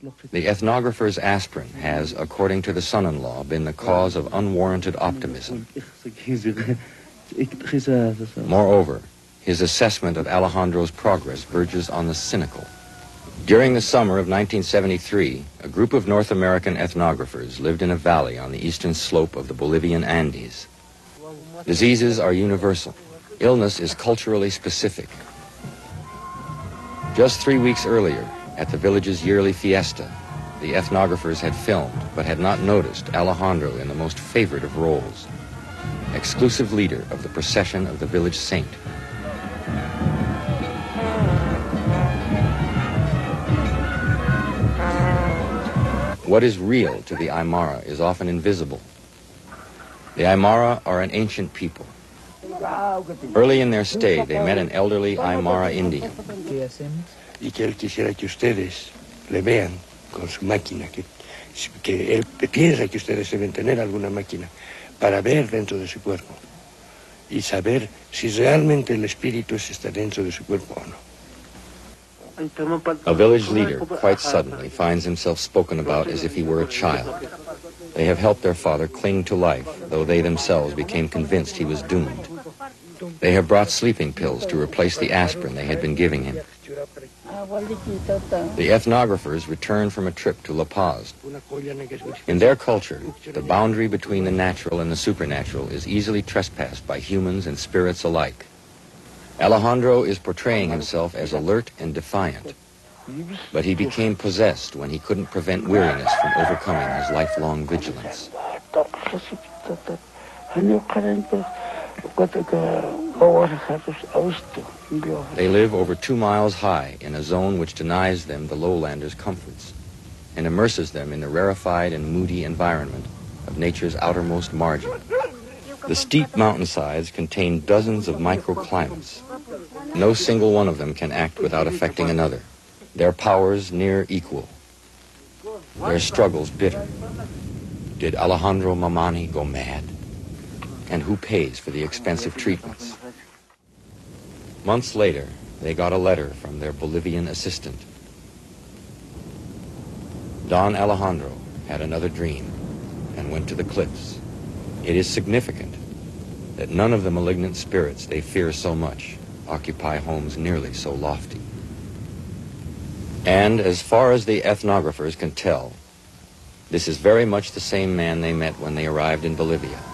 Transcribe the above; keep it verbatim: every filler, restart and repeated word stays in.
The ethnographer's aspirin has, according to the son-in-law, been the cause of unwarranted optimism. Moreover, his assessment of Alejandro's progress verges on the cynical. During the summer of nineteen seventy-three, a group of North American ethnographers lived in a valley on the eastern slope of the Bolivian Andes. Diseases are universal. Illness is culturally specific. Just three weeks earlier, at the village's yearly fiesta, the ethnographers had filmed, but had not noticed Alejandro in the most favored of roles, exclusive leader of the procession of the village saint. What is real to the Aymara is often invisible. The Aymara are an ancient people. Early in their stay, they met an elderly Aymara Indian. Y que él quisiera que ustedes le vean con su máquina, que, que él piensa que ustedes deben tener alguna máquina para ver dentro de su cuerpo y saber si realmente el espíritu está dentro de su cuerpo o no. A village leader, quite suddenly, finds himself spoken about as if he were a child. They have helped their father cling to life, though they themselves became convinced he was doomed. They have brought sleeping pills to replace the aspirin they had been giving him. The ethnographers return from a trip to La Paz. In their culture, the boundary between the natural and the supernatural is easily trespassed by humans and spirits alike. Alejandro is portraying himself as alert and defiant, but he became possessed when he couldn't prevent weariness from overcoming his lifelong vigilance. They live over two miles high in a zone which denies them the lowlanders' comforts and immerses them in the rarefied and moody environment of nature's outermost margin. The steep mountainsides contain dozens of microclimates. No single one of them can act without affecting another. Their powers near equal. Their struggles bitter. Did Alejandro Mamani go mad? And who pays for the expensive treatments? Months later, they got a letter from their Bolivian assistant. Don Alejandro had another dream and went to the cliffs. It is significant that none of the malignant spirits they fear so much occupy homes nearly so lofty. And as far as the ethnographers can tell, this is very much the same man they met when they arrived in Bolivia.